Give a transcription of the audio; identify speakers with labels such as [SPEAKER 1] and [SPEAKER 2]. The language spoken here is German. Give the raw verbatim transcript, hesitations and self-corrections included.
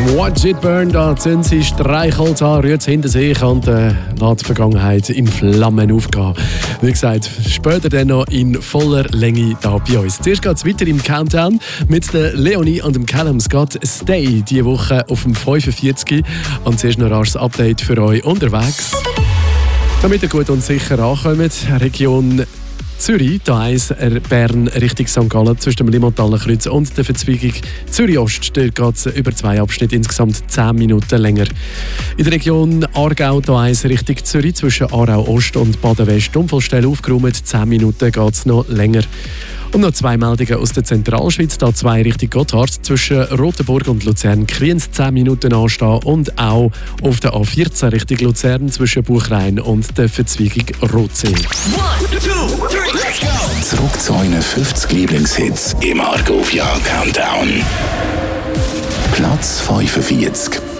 [SPEAKER 1] Watch It Burn, da zünden sie Streichholz an, rührt es hinter sich und äh, lässt die Vergangenheit in Flammen aufgehen. Wie gesagt, später dann noch in voller Länge da bei uns. Zuerst geht es weiter im Countdown mit der Leonie und dem Callum Scott. Stay diese Woche auf dem fünfundvierzig. Und zuerst noch ein Update für euch unterwegs. Damit ihr gut und sicher ankommt, Region Zürich, da eins Bern Richtung Sankt Gallen zwischen dem Limmontaler-Kreuz und der Verzweigung Zürich-Ost. Dort geht es über zwei Abschnitte, insgesamt zehn Minuten länger. In der Region Aargau, da eins Richtung Zürich zwischen Aarau-Ost und Baden-West. Unfallstelle aufgeräumt, zehn Minuten geht es noch länger. Und noch zwei Meldungen aus der Zentralschweiz, da zwei Richtung Gotthard zwischen Rotenburg und Luzern Kriens zehn Minuten anstehen und auch auf der A vierzehn Richtung Luzern zwischen Buchrein und der Verzweigung Rotsee.
[SPEAKER 2] Zurück zu euren fünfzig Lieblingshits im Argovia Countdown. Platz fünfundvierzig.